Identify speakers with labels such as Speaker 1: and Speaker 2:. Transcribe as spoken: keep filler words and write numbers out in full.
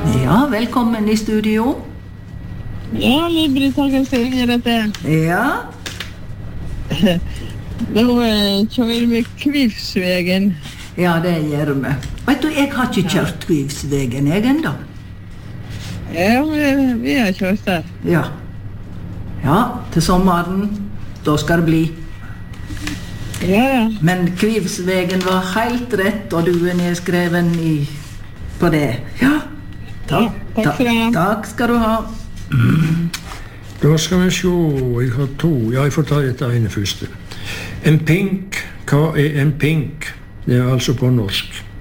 Speaker 1: Ja, velkommen i studio.
Speaker 2: Ja, Britta Kastellinger heter jeg.
Speaker 1: Ja.
Speaker 2: Nå eh, kjører vi Kvivsvegen.
Speaker 1: Ja, det gjør vi. Vet du, jeg har ikke kjørt Kvivsvegen, jeg enda.
Speaker 2: Ja, vi, vi har kjørt der.
Speaker 1: Ja. Ja, til sommeren, da skal det bli.
Speaker 2: Ja, ja.
Speaker 1: Men Kvivsvegen var helt rett, og du er nedskreven i, på det. Ja, takk.
Speaker 2: Ja, takk skal du ha.
Speaker 1: Takk skal du ha.
Speaker 3: Da skal vi se, jeg har to. Ja, jeg får ta dette ene første. En pink, hva er en pink? Det er altså på norsk.